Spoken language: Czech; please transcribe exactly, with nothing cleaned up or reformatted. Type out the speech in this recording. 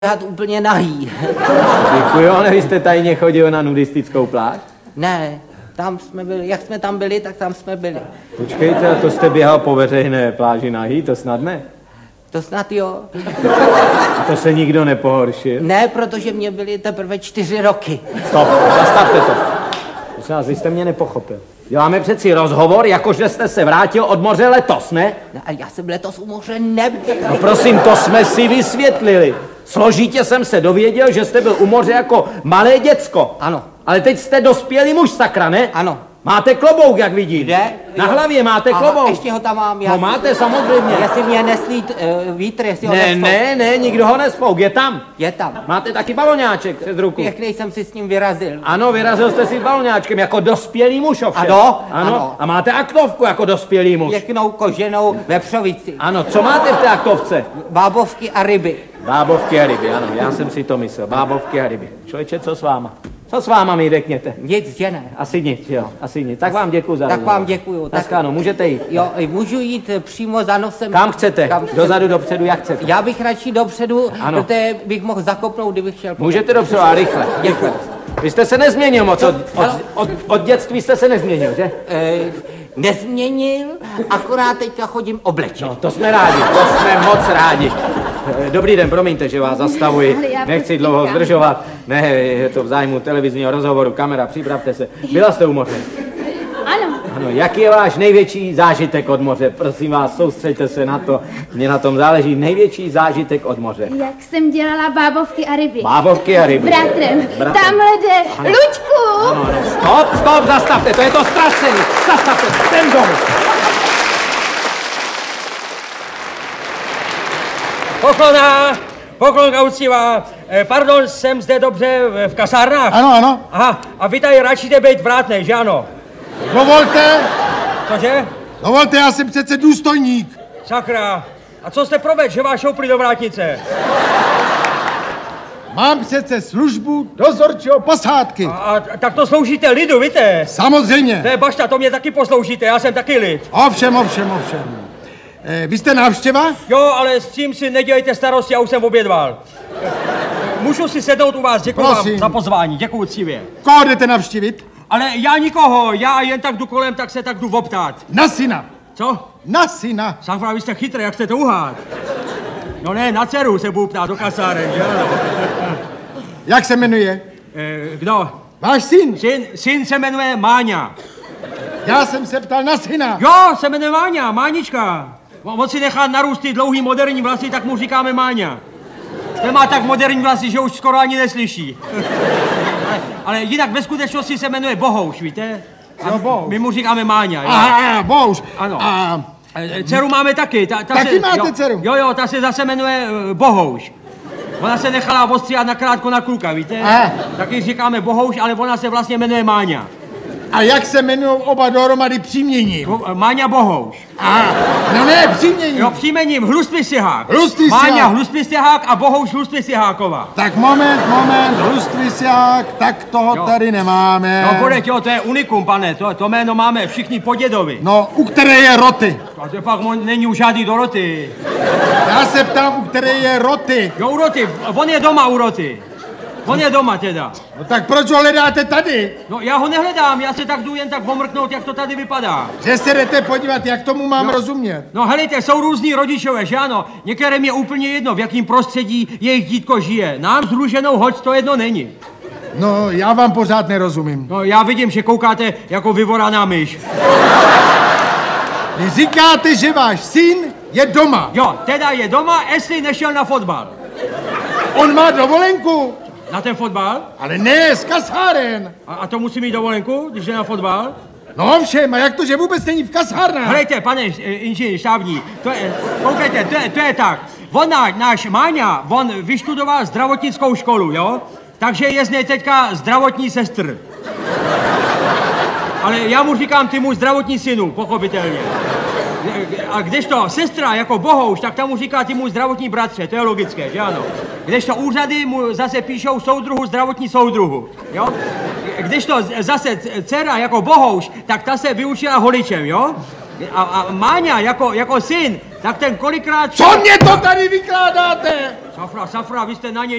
běhat úplně nahý. Děkuji, ale vy jste tajně chodil na nudistickou pláž? Ne, tam jsme byli, jak jsme tam byli, tak tam jsme byli. Počkejte, a to jste běhal po veřejné pláži nahý, to snad ne? To snad jo. A to se nikdo nepohoršil? Ne, protože mě byly teprve čtyři roky. Stop, zastavte to. Prosím vás, vy jste mě nepochopil. Děláme přeci rozhovor, jakože jste se vrátil od moře letos, ne? No, a já jsem letos u moře nebyl. No prosím, to jsme si vysvětlili. Složitě jsem se dověděl, že jste byl u moře jako malé děcko. Ano. Ale teď jste dospělý muž, sakra, ne? Ano. Máte klobouk, jak vidím. Kde? Na hlavě máte Aha, klobouk. ještě ho tam mám. Já No máte, samozřejmě. Jestli mě neslí uh, vítr, jestli ho Ne, nesfouk. ne, ne, nikdo ho nesfouk, je tam. Je tam. Máte taky baloňáček přes ruku. Pěkný jsem si s ním vyrazil. Ano, vyrazil jste si baloňáčkem jako dospělý muž ovšem. Ano, ano. ano. A máte aktovku jako dospělý muž. Pěknou koženou vepřovici. Ano, co máte v té aktovce? Bábovky a ryby. Bábovky a ryby, ano, já jsem si to myslel. Bábovky a ryby. Člověče, co s váma? Co s váma mi řekněte? Nic, že ne. Asi nic, jo, asi nic. Tak vám děkuji za Tak rozhovor. vám děkuju. Tak ano, můžete jít. Jo, můžu jít přímo za nosem. Kam chcete? Kam Dozadu, dopředu, jak chcete. Já bych radši dopředu, Ano. protože bych mohl zakopnout, kdybych šel. Můžete dopředu, ale rychle. Děkuji. Vy jste se nezměnil moc, od, od, od, od dětství jste se nezměnil, že? E, nezměnil, akorát teďka chodím oblečen. No, to jsme rádi, to jsme moc rádi. Eh, Dobrý den, promiňte, že vás zastavuji, Ale já nechci to dlouho říkám. zdržovat. Ne, je to v zájmu televizního rozhovoru, kamera, připravte se. Byla jste u moře? Ano, Ano, jaký je váš největší zážitek od moře? Prosím vás, soustřeďte se na to, mně na tom záleží. Největší zážitek od moře. jak jsem dělala bábovky a ryby. Bábovky a ryby. S bratrem. Bratrem. Tamhle jde. Ano. Luďku! Ano, ano, stop, stop, zastavte, to je to ztracení. Zastavte, ten domů. Poklona! Poklonka uctivá. Eh, Pardon, jsem zde dobře eh, v kasárnách? Ano, ano. Aha, a vy tady radšíte být vrátnej, že ano? Dovolte, Cože? dovolte, já jsem přece důstojník. Sakra. A co jste provedl, že vás šoupli do vrátnice? Mám přece službu dozorčího posádky. A, a tak to sloužíte lidu, víte? To Samozřejmě. je bašta, to mě taky posloužíte, já jsem taky lid. Ovšem, ovšem, ovšem. Eh, vy jste návštěva? Jo, ale s tím si nedělejte starosti, já už jsem obědval. Eh, Můžu si sednout u vás, děkuji vám Prosím. za pozvání, děkuji ctivě. Koho jdete navštívit? Ale já nikoho, já jen tak jdu kolem, tak se tak jdu optát. Na syna. Co? Na syna. Sakra, vy jste chytrý, jak jste to uhád? No ne, na dceru se budu ptát do kasáren, že ano? Jak se jmenuje? Eh, kdo? Váš syn. Syn, syn se jmenuje Máňa. Já jsem se ptal na syna. Jo, se jmenuje Máňa, Mánička. On on si nechá narůst ty dlouhý moderní vlasy, tak mu říkáme Máňa. Ten má tak moderní vlasy, že už skoro ani neslyší. ale, ale jinak ve skutečnosti se jmenuje Bohouš, víte? A Jo, Bohouš. my mu říkáme Máňa. jo. Aha, aha, bohuž. Ano. A Eh, Dceru máme taky. Ta, ta Taky se, máte jo, dceru? Jo, jo, ta se zase jmenuje uh, Bohouš. Ona se nechala ostříhat nakrátko na kluka, víte? Aha. Taky říkáme Bohouš, ale ona se vlastně jmenuje Máňa. a jak se jmenují oba dohromady příměním? Bo, uh, Máňa Bohouš. Aha, no ne, příměním. Jo, příjmením Hlustý Sihák. Hlustý Máňa Sihák. Hlustý Sihák a Bohouš Hlustý Siháková. Tak moment, moment, hlustvisák, tak toho Jo. tady nemáme. No bude, jo, to je unikum, pane, to, to jméno máme všichni po dědovi. No, u které je roty. A to pak mo- není už žádný Doroty. Já se ptám, u které je roty. Jo, u Roty, on je doma u Roty. On je doma teda. No tak proč ho hledáte tady? No já ho nehledám, já se tak jdu jen tak pomrknout, jak to tady vypadá. Že se jdete podívat, jak tomu mám Jo. rozumět. No helejte, jsou různí rodičové, že ano? Některým je úplně jedno, v jakém prostředí jejich dítko žije. Nám združenou hoď to jedno není. No, já vám pořád nerozumím. No já vidím, že koukáte jako vyvoraná myš. Vy říkáte, že váš syn je doma. Jo, teda je doma, jestli nešel na fotbal. On má dovolenku, Na ten fotbal? ale ne z kasáren. A, a to musí mít dovolenku, když jde na fotbal? No ovšem, a jak to, že vůbec není v kasárnách? Helejte, pane eh, inženýr štábní, to je, koukejte, to je, to je tak. On, náš, náš Máňa, on vyštudoval zdravotnickou školu, jo? Takže je z něj teďka zdravotní sestr. Ale já mu říkám, ty můj zdravotní synu, pochopitelně. A kdežto sestra jako Bohouš, tak tam mu říká, ty můj zdravotní bratře, to je logické, že ano? Kdežto úřady mu zase píšou soudruhu, zdravotní soudruhu, jo? Kdežto zase dcera jako Bohouš, tak ta se vyučila holičem, jo? A, a Máňa jako, jako syn, tak ten kolikrát... Co mě to tady vykládáte? Safra, Safra, vy jste na něj